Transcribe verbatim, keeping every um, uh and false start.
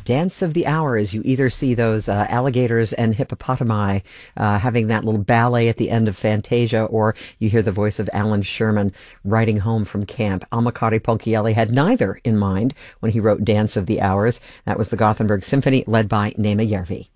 Dance of the Hours. You either see those uh, alligators and hippopotami uh, having that little ballet at the end of Fantasia, or you hear the voice of Alan Sherman riding home from camp. Amakari Ponchielli had neither in mind when he wrote Dance of the Hours. That was the Gothenburg Symphony, led by Nema Järvi.